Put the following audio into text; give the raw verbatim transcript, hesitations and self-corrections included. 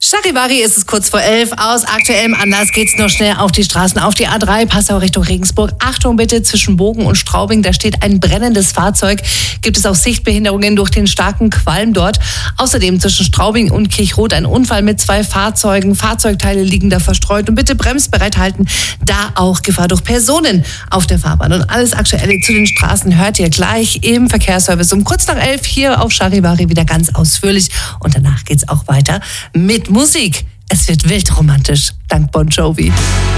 Charivari ist es kurz vor elf. Aus aktuellem Anlass geht's noch schnell auf die Straßen, auf die A drei, Passau Richtung Regensburg. Achtung bitte, zwischen Bogen und Straubing, da steht ein brennendes Fahrzeug. Gibt es auch Sichtbehinderungen durch den starken Qualm dort. Außerdem zwischen Straubing und Kirchroth ein Unfall mit zwei Fahrzeugen. Fahrzeugteile liegen da verstreut. Und bitte bremsbereit halten, da auch Gefahr durch Personen auf der Fahrbahn. Und alles Aktuelle zu den Straßen hört ihr gleich im Verkehrsservice um kurz nach elf hier auf Charivari wieder ganz ausführlich. Und danach geht's auch weiter mit Musik. Es wird wild romantisch, dank Bon Jovi.